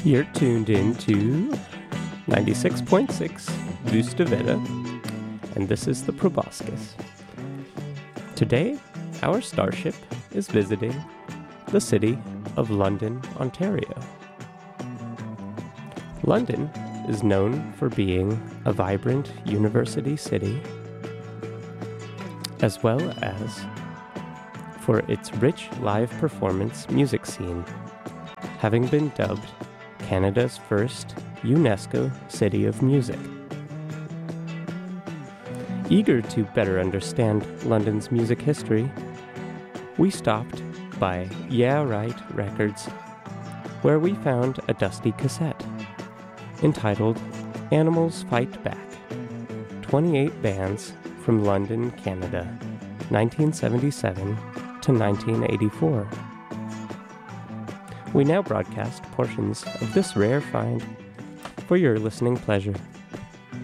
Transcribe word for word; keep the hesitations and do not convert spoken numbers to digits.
You're tuned in to ninety-six point six Vustaveda, and this is the Proboscis. Today, our starship is visiting the city of London, Ontario. London is known for being a vibrant university city, as well as for its rich live performance music scene, having been dubbed Canada's first UNESCO City of Music. Eager to better understand London's music history, we stopped by Yeah Right Records, where we found a dusty cassette entitled Animals Fight Back, twenty-eight Bands from London, Canada, nineteen seventy-seven to nineteen eighty-four. We now broadcast portions of this rare find for your listening pleasure.